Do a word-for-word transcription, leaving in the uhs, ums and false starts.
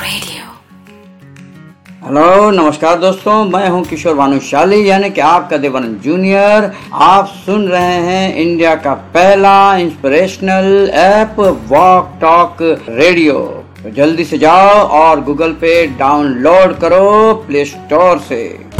Radio। Hello नमस्कार दोस्तों, मैं हूं किशोर भानुशाली यानी कि आपका देवानंद जूनियर। आप सुन रहे हैं इंडिया का पहला inspirational app walk talk radio. तो जल्दी से जाओ और गूगल पे डाउनलोड करो प्ले स्टोर से।